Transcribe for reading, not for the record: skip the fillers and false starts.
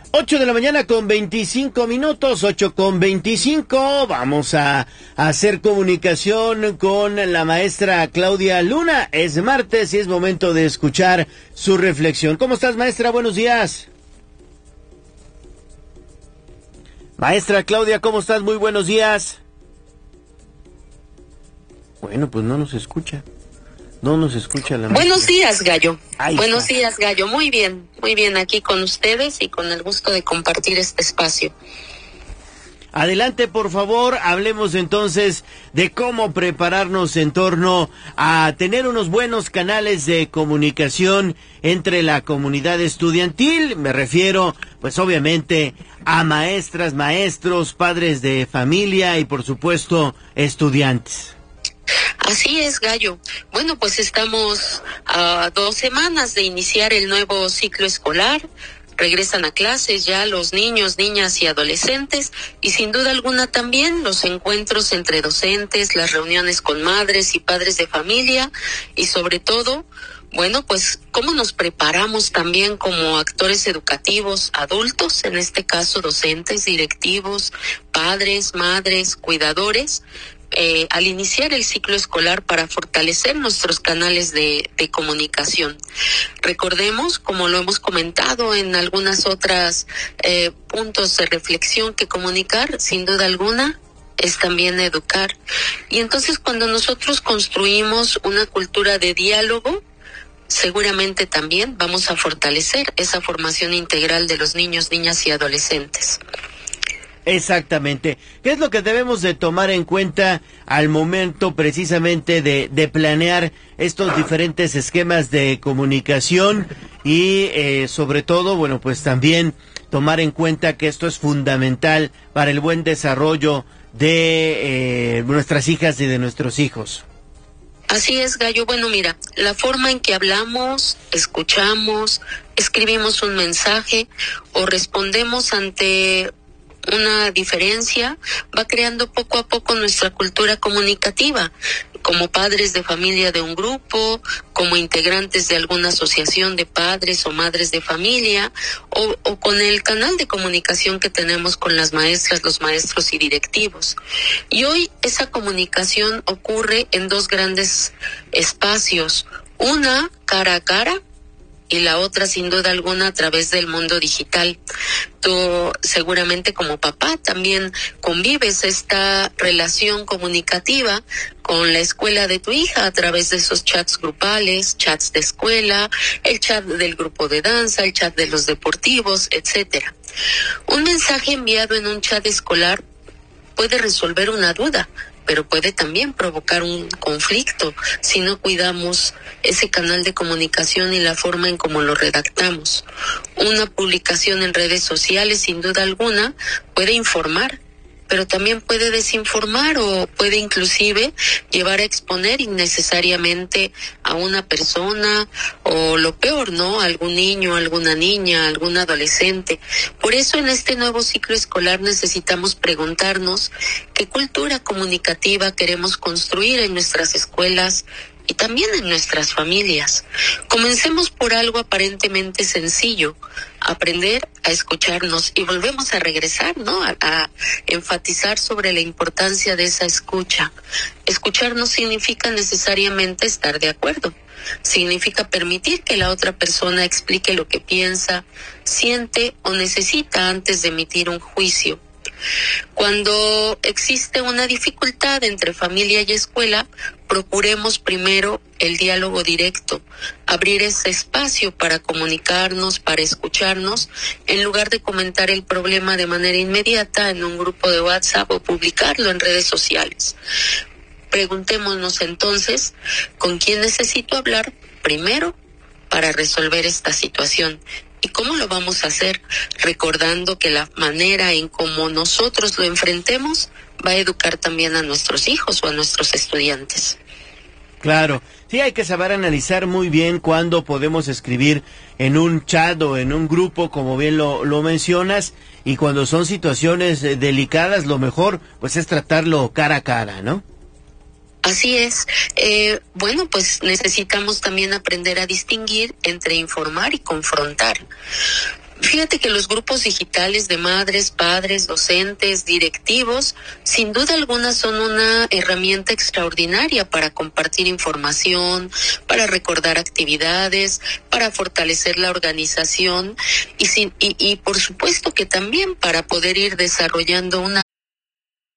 8 de la mañana con 25 minutos, 8:25. Vamos a hacer comunicación con la maestra Claudia Luna. Es martes y es momento de escuchar su reflexión. ¿Cómo estás, maestra? Buenos días. Maestra Claudia, ¿cómo estás? Muy buenos días. Bueno, pues no nos escucha. No nos escucha la maestra. Buenos días, Gallo. Buenos días, Gallo. Muy bien aquí con ustedes y con el gusto de compartir este espacio. Adelante, por favor, hablemos entonces de cómo prepararnos en torno a tener unos buenos canales de comunicación entre la comunidad estudiantil. Me refiero, pues obviamente, a maestras, maestros, padres de familia y, por supuesto, estudiantes. Así es, Gallo. Bueno, pues estamos a 2 semanas de iniciar el nuevo ciclo escolar. Regresan a clases ya los niños, niñas y adolescentes, y sin duda alguna también los encuentros entre docentes, las reuniones con madres y padres de familia, y sobre todo, bueno, pues cómo nos preparamos también como actores educativos adultos, en este caso docentes, directivos, padres, madres, cuidadores, al iniciar el ciclo escolar para fortalecer nuestros canales de comunicación. Recordemos, como lo hemos comentado en algunas otras puntos de reflexión, que comunicar, sin duda alguna, es también educar. Y entonces cuando nosotros construimos una cultura de diálogo, seguramente también vamos a fortalecer esa formación integral de los niños, niñas y adolescentes. Exactamente. ¿Qué es lo que debemos de tomar en cuenta al momento precisamente de planear estos diferentes esquemas de comunicación y sobre todo, bueno, pues también tomar en cuenta que esto es fundamental para el buen desarrollo de nuestras hijas y de nuestros hijos? Así es, Gallo. Bueno, mira, la forma en que hablamos, escuchamos, escribimos un mensaje o respondemos ante una diferencia va creando poco a poco nuestra cultura comunicativa, como padres de familia de un grupo, como integrantes de alguna asociación de padres o madres de familia, o con el canal de comunicación que tenemos con las maestras, los maestros y directivos. Y hoy esa comunicación ocurre en 2 grandes espacios, una cara a cara, y la otra sin duda alguna a través del mundo digital. Tú seguramente como papá también convives esta relación comunicativa con la escuela de tu hija a través de esos chats grupales, chats de escuela, el chat del grupo de danza, el chat de los deportivos, etcétera. Un mensaje enviado en un chat escolar puede resolver una duda, pero puede también provocar un conflicto si no cuidamos ese canal de comunicación y la forma en cómo lo redactamos. Una publicación en redes sociales, sin duda alguna, puede informar, pero también puede desinformar o puede inclusive llevar a exponer innecesariamente a una persona o lo peor, ¿no? Algún niño, alguna niña, algún adolescente. Por eso en este nuevo ciclo escolar necesitamos preguntarnos qué cultura comunicativa queremos construir en nuestras escuelas y también en nuestras familias. Comencemos por algo aparentemente sencillo, aprender a escucharnos, y volvemos a regresar, ¿no? A enfatizar sobre la importancia de esa escucha. Escuchar no significa necesariamente estar de acuerdo. Significa permitir que la otra persona explique lo que piensa, siente o necesita antes de emitir un juicio. Cuando existe una dificultad entre familia y escuela, procuremos primero el diálogo directo, abrir ese espacio para comunicarnos, para escucharnos, en lugar de comentar el problema de manera inmediata en un grupo de WhatsApp o publicarlo en redes sociales. Preguntémonos entonces, ¿con quién necesito hablar primero para resolver esta situación? ¿Y cómo lo vamos a hacer? Recordando que la manera en cómo nosotros lo enfrentemos va a educar también a nuestros hijos o a nuestros estudiantes. Claro, sí, hay que saber analizar muy bien cuándo podemos escribir en un chat o en un grupo, como bien lo mencionas, y cuando son situaciones delicadas, lo mejor pues es tratarlo cara a cara, ¿no? Así es. Bueno, pues necesitamos también aprender a distinguir entre informar y confrontar. Fíjate que los grupos digitales de madres, padres, docentes, directivos, sin duda alguna son una herramienta extraordinaria para compartir información, para recordar actividades, para fortalecer la organización y por supuesto que también para poder ir desarrollando una